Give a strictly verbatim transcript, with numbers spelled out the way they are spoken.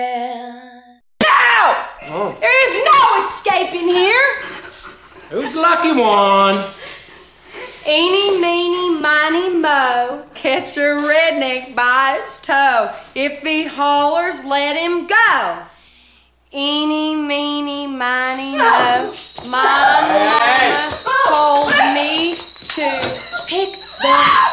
No! Oh. There is no escaping here. Who's the lucky one? Eeny, meeny, miny, mo, catch a redneck by its toe. If he hollers, let him go. Eeny, meeny, miny, mo, my mama told me to pick the